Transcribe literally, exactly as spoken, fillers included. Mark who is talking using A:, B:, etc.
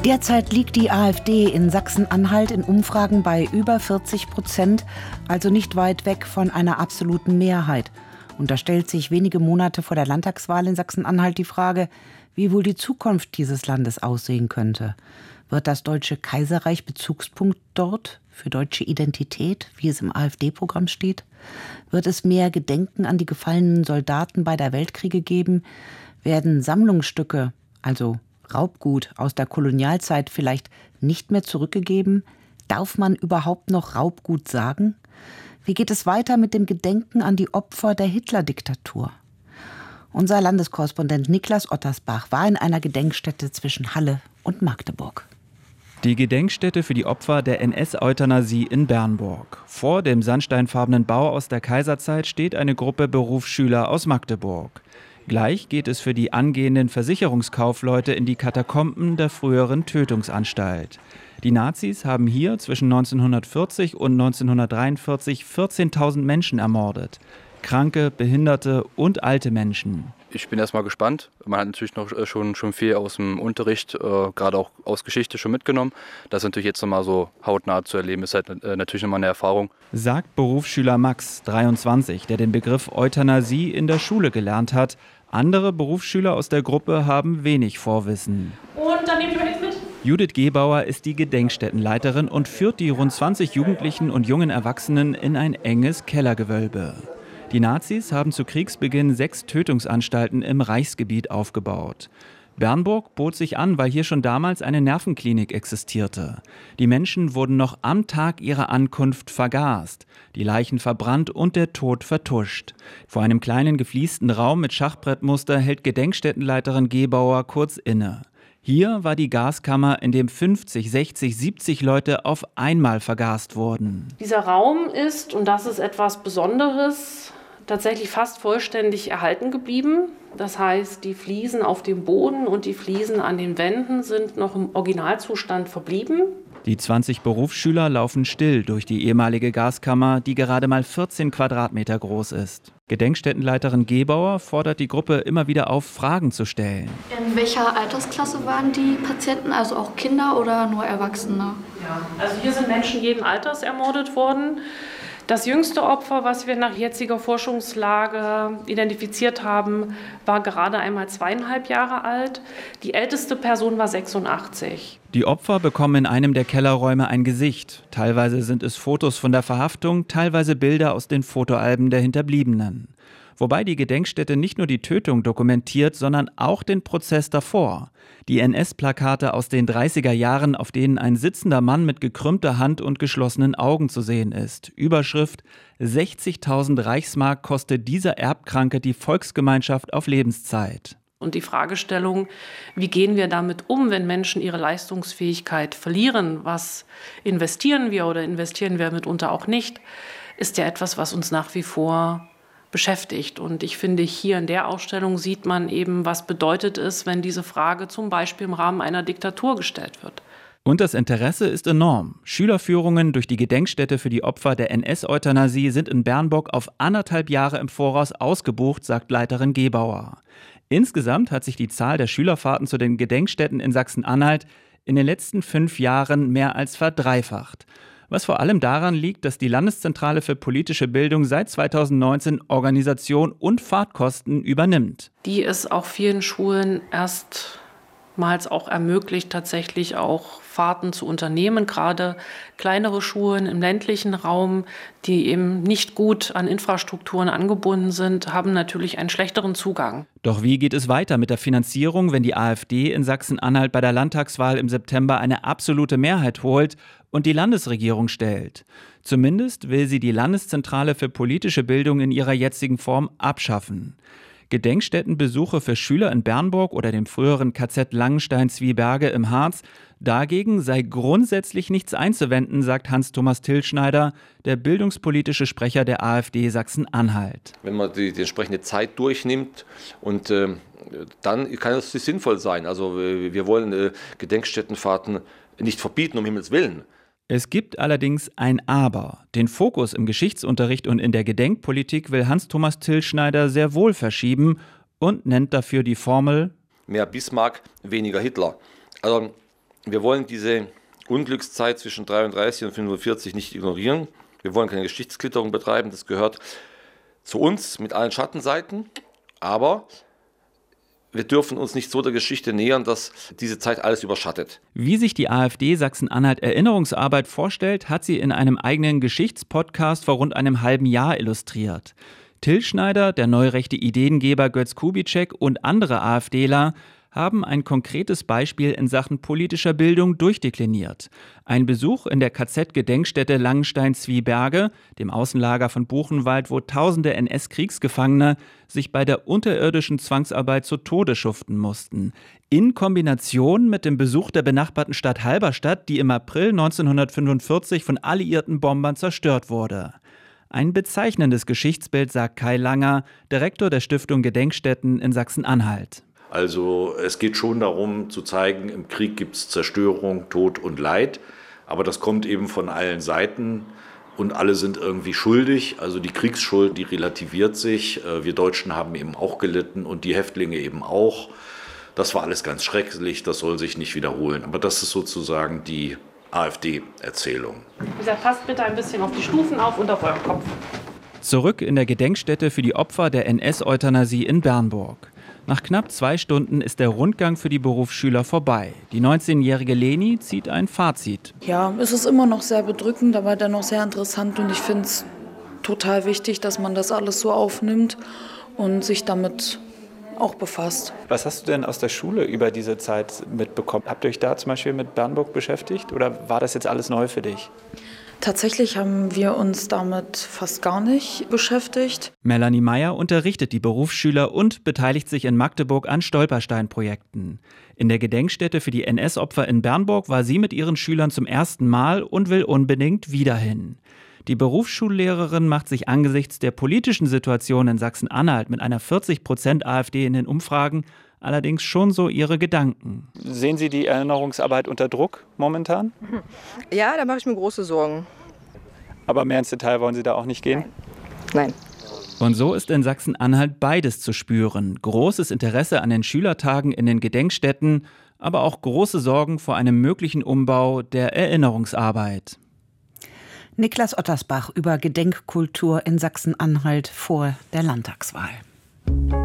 A: Derzeit liegt die AfD in Sachsen-Anhalt in Umfragen bei über vierzig Prozent, also nicht weit weg von einer absoluten Mehrheit. Und da stellt sich wenige Monate vor der Landtagswahl in Sachsen-Anhalt die Frage, wie wohl die Zukunft dieses Landes aussehen könnte. Wird das Deutsche Kaiserreich Bezugspunkt dort für deutsche Identität, wie es im AfD-Programm steht? Wird es mehr Gedenken an die gefallenen Soldaten beider Weltkriege geben? Werden Sammlungsstücke, also Raubgut aus der Kolonialzeit, vielleicht nicht mehr zurückgegeben? Darf man überhaupt noch Raubgut sagen? Wie geht es weiter mit dem Gedenken an die Opfer der Hitler-Diktatur? Unser Landeskorrespondent Niklas Ottersbach war in einer Gedenkstätte zwischen Halle und Magdeburg.
B: Die Gedenkstätte für die Opfer der N S-Euthanasie in Bernburg. Vor dem sandsteinfarbenen Bau aus der Kaiserzeit steht eine Gruppe Berufsschüler aus Magdeburg. Gleich geht es für die angehenden Versicherungskaufleute in die Katakomben der früheren Tötungsanstalt. Die Nazis haben hier zwischen neunzehnhundertvierzig und neunzehnhundertdreiundvierzig vierzehntausend Menschen ermordet. Kranke, Behinderte und alte Menschen.
C: Ich bin erstmal gespannt. Man hat natürlich noch schon, schon viel aus dem Unterricht, äh, gerade auch aus Geschichte schon mitgenommen. Das natürlich jetzt nochmal so hautnah zu erleben, ist halt äh, natürlich nochmal eine Erfahrung.
B: Sagt Berufsschüler Max, dreiundzwanzig, der den Begriff Euthanasie in der Schule gelernt hat. Andere Berufsschüler aus der Gruppe haben wenig Vorwissen.
D: Und dann nehme ich mal jetzt mit.
B: Judith Gebauer ist die Gedenkstättenleiterin und führt die rund zwanzig Jugendlichen und jungen Erwachsenen in ein enges Kellergewölbe. Die Nazis haben zu Kriegsbeginn sechs Tötungsanstalten im Reichsgebiet aufgebaut. Bernburg bot sich an, weil hier schon damals eine Nervenklinik existierte. Die Menschen wurden noch am Tag ihrer Ankunft vergast, die Leichen verbrannt und der Tod vertuscht. Vor einem kleinen gefliesten Raum mit Schachbrettmuster hält Gedenkstättenleiterin Gebauer kurz inne. Hier war die Gaskammer, in dem fünfzig, sechzig, siebzig Leute auf einmal vergast wurden.
D: Dieser Raum ist, und das ist etwas Besonderes, tatsächlich fast vollständig erhalten geblieben. Das heißt, die Fliesen auf dem Boden und die Fliesen an den Wänden sind noch im Originalzustand verblieben.
B: Die zwanzig Berufsschüler laufen still durch die ehemalige Gaskammer, die gerade mal vierzehn Quadratmeter groß ist. Gedenkstättenleiterin Gebauer fordert die Gruppe immer wieder auf, Fragen zu stellen.
E: In welcher Altersklasse waren die Patienten, also auch Kinder oder nur Erwachsene?
D: Ja, also hier sind Menschen jeden Alters ermordet worden. Das jüngste Opfer, was wir nach jetziger Forschungslage identifiziert haben, war gerade einmal zweieinhalb Jahre alt. Die älteste Person war sechsundachtzig.
B: Die Opfer bekommen in einem der Kellerräume ein Gesicht. Teilweise sind es Fotos von der Verhaftung, teilweise Bilder aus den Fotoalben der Hinterbliebenen. Wobei die Gedenkstätte nicht nur die Tötung dokumentiert, sondern auch den Prozess davor. Die N S-Plakate aus den dreißiger Jahren, auf denen ein sitzender Mann mit gekrümmter Hand und geschlossenen Augen zu sehen ist. Überschrift: sechzigtausend Reichsmark kostet dieser Erbkranke die Volksgemeinschaft auf Lebenszeit.
D: Und die Fragestellung, wie gehen wir damit um, wenn Menschen ihre Leistungsfähigkeit verlieren? Was investieren wir oder investieren wir mitunter auch nicht? Ist ja etwas, was uns nach wie vor beschäftigt. Und ich finde, hier in der Ausstellung sieht man eben, was bedeutet es, wenn diese Frage zum Beispiel im Rahmen einer Diktatur gestellt wird.
B: Und das Interesse ist enorm. Schülerführungen durch die Gedenkstätte für die Opfer der N S-Euthanasie sind in Bernburg auf anderthalb Jahre im Voraus ausgebucht, sagt Leiterin Gebauer. Insgesamt hat sich die Zahl der Schülerfahrten zu den Gedenkstätten in Sachsen-Anhalt in den letzten fünf Jahren mehr als verdreifacht. Was vor allem daran liegt, dass die Landeszentrale für politische Bildung seit zweitausendneunzehn Organisation und Fahrtkosten übernimmt.
D: Die es auch vielen Schulen erstmals auch ermöglicht, tatsächlich auch Fahrten zu unternehmen. Gerade kleinere Schulen im ländlichen Raum, die eben nicht gut an Infrastrukturen angebunden sind, haben natürlich einen schlechteren Zugang.
B: Doch wie geht es weiter mit der Finanzierung, wenn die AfD in Sachsen-Anhalt bei der Landtagswahl im September eine absolute Mehrheit holt und die Landesregierung stellt? Zumindest will sie die Landeszentrale für politische Bildung in ihrer jetzigen Form abschaffen. Gedenkstättenbesuche für Schüler in Bernburg oder dem früheren K Z Langenstein-Zwieberge im Harz, dagegen sei grundsätzlich nichts einzuwenden, sagt Hans-Thomas Tilschneider, der bildungspolitische Sprecher der AfD Sachsen-Anhalt.
F: Wenn man die, die entsprechende Zeit durchnimmt und äh, dann kann es sinnvoll sein. Also wir wollen äh, Gedenkstättenfahrten nicht verbieten, um Himmels Willen.
B: Es gibt allerdings ein Aber. Den Fokus im Geschichtsunterricht und in der Gedenkpolitik will Hans-Thomas Tilschneider sehr wohl verschieben und nennt dafür die Formel:
F: mehr Bismarck, weniger Hitler. Also wir wollen diese Unglückszeit zwischen dreiunddreißig und fünfundvierzig nicht ignorieren. Wir wollen keine Geschichtsklitterung betreiben, das gehört zu uns mit allen Schattenseiten, aber wir dürfen uns nicht so der Geschichte nähern, dass diese Zeit alles überschattet.
B: Wie sich die AfD Sachsen-Anhalt Erinnerungsarbeit vorstellt, hat sie in einem eigenen Geschichtspodcast vor rund einem halben Jahr illustriert. Till Schneider, der neurechte Ideengeber Götz Kubitschek und andere AfDler haben ein konkretes Beispiel in Sachen politischer Bildung durchdekliniert. Ein Besuch in der K Z-Gedenkstätte Langenstein-Zwieberge, dem Außenlager von Buchenwald, wo tausende N S-Kriegsgefangene sich bei der unterirdischen Zwangsarbeit zu Tode schuften mussten. In Kombination mit dem Besuch der benachbarten Stadt Halberstadt, die im April neunzehnhundertfünfundvierzig von alliierten Bombern zerstört wurde. Ein bezeichnendes Geschichtsbild, sagt Kai Langer, Direktor der Stiftung Gedenkstätten in Sachsen-Anhalt.
G: Also es geht schon darum zu zeigen, im Krieg gibt es Zerstörung, Tod und Leid, aber das kommt eben von allen Seiten und alle sind irgendwie schuldig. Also die Kriegsschuld, die relativiert sich. Wir Deutschen haben eben auch gelitten und die Häftlinge eben auch. Das war alles ganz schrecklich, das soll sich nicht wiederholen. Aber das ist sozusagen die AfD-Erzählung.
D: Wie gesagt, passt bitte ein bisschen auf die Stufen auf und auf euren Kopf.
B: Zurück in der Gedenkstätte für die Opfer der N S-Euthanasie in Bernburg. Nach knapp zwei Stunden ist der Rundgang für die Berufsschüler vorbei. Die neunzehnjährige Leni zieht ein Fazit.
H: Ja, es ist immer noch sehr bedrückend, aber dennoch sehr interessant. Und ich finde es total wichtig, dass man das alles so aufnimmt und sich damit auch befasst.
I: Was hast du denn aus der Schule über diese Zeit mitbekommen? Habt ihr euch da zum Beispiel mit Bernburg beschäftigt oder war das jetzt alles neu für dich?
H: Tatsächlich haben wir uns damit fast gar nicht beschäftigt.
B: Melanie Meyer unterrichtet die Berufsschüler und beteiligt sich in Magdeburg an Stolperstein-Projekten. In der Gedenkstätte für die N S-Opfer in Bernburg war sie mit ihren Schülern zum ersten Mal und will unbedingt wieder hin. Die Berufsschullehrerin macht sich angesichts der politischen Situation in Sachsen-Anhalt mit einer vierzig Prozent AfD in den Umfragen allerdings schon so ihre Gedanken.
I: Sehen Sie die Erinnerungsarbeit unter Druck momentan?
J: Ja, da mache ich mir große Sorgen.
I: Aber mehr ins Detail wollen Sie da auch nicht gehen?
J: Nein.
B: Und so ist in Sachsen-Anhalt beides zu spüren. Großes Interesse an den Schülertagen in den Gedenkstätten, aber auch große Sorgen vor einem möglichen Umbau der Erinnerungsarbeit.
A: Niklas Ottersbach über Gedenkkultur in Sachsen-Anhalt vor der Landtagswahl.